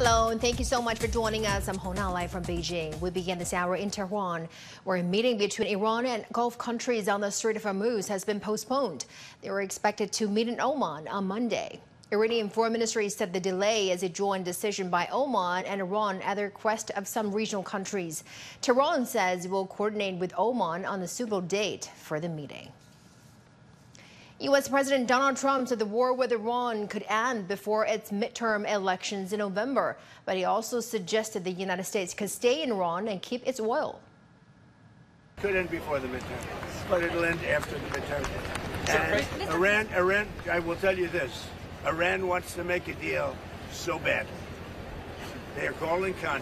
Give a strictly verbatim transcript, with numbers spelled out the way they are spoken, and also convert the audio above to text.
Hello, and thank you so much for joining us. I'm Hona, live from Beijing. We begin this hour in Tehran, where a meeting between Iran and Gulf countries on the Strait of Hormuz has been postponed. They were expected to meet in Oman on Monday. Iranian Foreign Ministry said the delay is a joint decision by Oman and Iran at the request of some regional countries. Tehran says it will coordinate with Oman on the suitable date for the meeting. U S. President Donald Trump said the war with Iran could end before its midterm elections in November, but he also suggested the United States could stay in Iran and keep its oil. Could end before the midterm, but it'll end after the midterm. And Iran, Iran, I will tell you this, Iran wants to make a deal so bad. They are calling conflict.